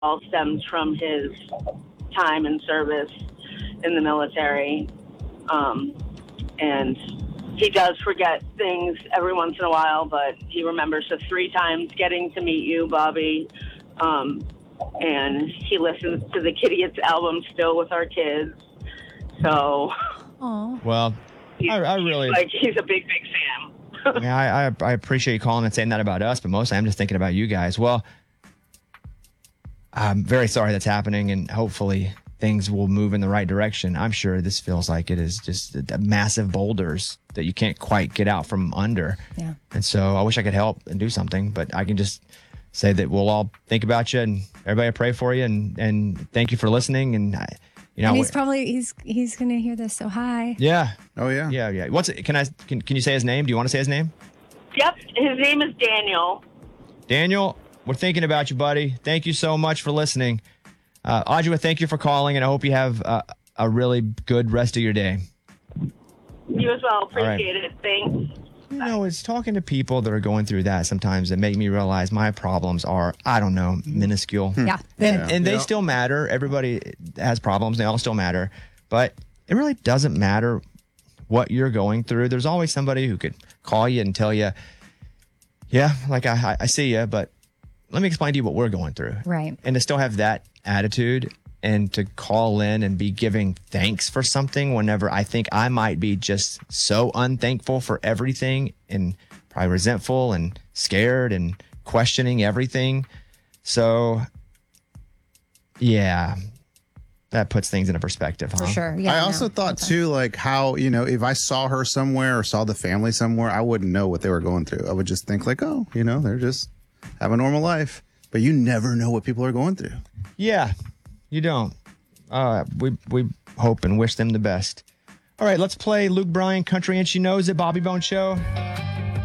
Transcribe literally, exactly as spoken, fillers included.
all stems from his time and service in the military. Um, and he does forget things every once in a while, but he remembers the three times getting to meet you, Bobby. Um, and he listens to the Kidiots album still with our kids. So, Aww. Well, I, I really like he's a big, big fan. yeah, I, I I appreciate you calling and saying that about us, but mostly I'm just thinking about you guys. Well, I'm very sorry that's happening, and hopefully things will move in the right direction. I'm sure this feels like it is just massive boulders that you can't quite get out from under. Yeah. And so I wish I could help and do something, but I can just say that we'll all think about you and everybody will pray for you, and and thank you for listening. And I, you know, and he's probably he's he's gonna hear this. So hi. yeah. Oh yeah. Yeah, yeah. What's it? Can I can can you say his name? Do you want to say his name? Yep, his name is Daniel. Daniel, we're thinking about you, buddy. Thank you so much for listening. Uh, Audra, thank you for calling, and I hope you have uh, a really good rest of your day. You as well. right. Appreciate it. Thanks. You know, it's talking to people that are going through that sometimes that make me realize my problems are, I don't know, minuscule. Yeah. And, Yeah. and they Yeah. still matter. Everybody has problems. They all still matter. But it really doesn't matter what you're going through. There's always somebody who could call you and tell you, yeah, like I, I see you, but let me explain to you what we're going through. Right. And to still have that attitude and to call in and be giving thanks for something whenever I think I might be just so unthankful for everything and probably resentful and scared and questioning everything. So, yeah, that puts things into perspective, huh? For sure. Yeah. I no, also thought okay. too, like how, you know, if I saw her somewhere or saw the family somewhere, I wouldn't know what they were going through. I would just think like, oh, you know, they're just have a normal life. But you never know what people are going through. Yeah, you don't. Uh, we we hope and wish them the best. All right, let's play Luke Bryan, Country and She Knows It, Bobby Bone Show.